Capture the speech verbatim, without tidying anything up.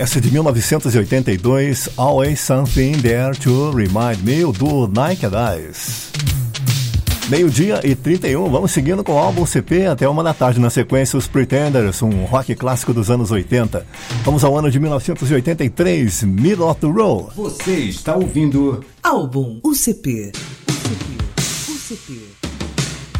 Essa é de mil novecentos e oitenta e dois, Always Something There to Remind Me, do Naked Eyes. Meio-dia e trinta e um, vamos seguindo com o álbum C P até uma da tarde. Na sequência, os Pretenders, um rock clássico dos anos oitenta. Vamos ao ano de mil novecentos e oitenta e três, Middle of the Road. Você está ouvindo Álbum U C P. U C P. U C P.